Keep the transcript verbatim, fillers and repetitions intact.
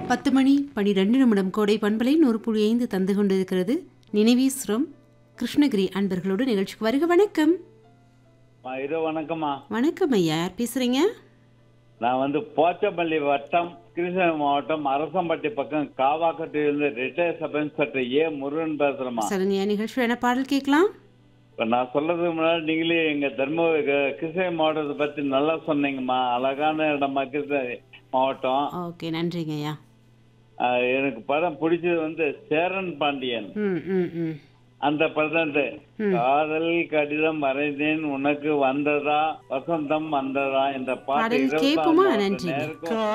பத்து மணி பனிரெண்டு நிமிடம் கோடை பண்பலை நூறு புள்ளி ஐந்து தந்து கொண்டிருக்கிறது நினைவீஸ்வரம் கிருஷ்ணகிரி அன்பர்களோடு நிகழ்ச்சிக்கு வருக. வணக்கம். இது வணக்கம்மா. வணக்கம் ஐயா, யார் பேசுறீங்க? நான் வந்து போச்சம்பள்ளி வட்டம் கிருஷ்ணகிரி மாவட்டம் அரசம்பட்டி பக்கம் காவாக்கட்டிலிருந்து ரிட்டையர் சப் இன்ஸ்பெக்டர் ஏ முருகன் பேசுறேம்மா. சொல்லுங்க, நிகழ்ச்சி என்ன பாடல் கேட்கலாம்? இப்போ நான் சொல்றதுக்கு முன்னாடி நீங்களே எங்க தர்மபுரி கிருஷ்ணகிரி மாவட்டத்தை பத்தி நல்லா சொன்னீங்கம்மா. அழகான இடமா கிருஷ்ணகிரி மாவட்டம். ஓகே, நன்றிங்க ஐயா. ஆஹ் எனக்கு படம் பிடிச்சது வந்து சேரன் பாண்டியன். ம் ம் ம் அந்த படம் காதல் கடிதம் வரைந்தேன் உனக்கு வந்ததா வசந்தம் வந்ததா இந்த பாட்டு பாடல் இருபத்தாம் கேட்போமா? மாவட்ட நன்றிங்க. நேருக்கும்